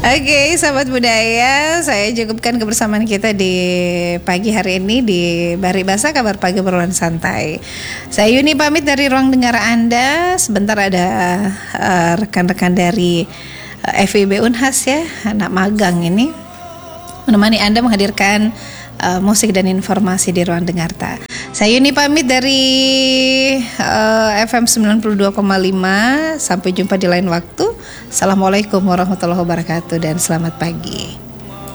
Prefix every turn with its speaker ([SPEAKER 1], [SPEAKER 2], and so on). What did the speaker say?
[SPEAKER 1] Oke, sahabat budaya, saya cukupkan kebersamaan kita di pagi hari ini di Bari Basa Kabar Pagi Obrolan Santai. Saya Yuni pamit dari ruang dengar Anda. Sebentar ada rekan-rekan dari FIB Unhas ya, anak magang ini menemani Anda menghadirkan musik dan informasi di ruang dengar. Saya Yuni pamit dari FM 92,5. Sampai jumpa di lain waktu. Assalamualaikum warahmatullahi wabarakatuh dan selamat pagi.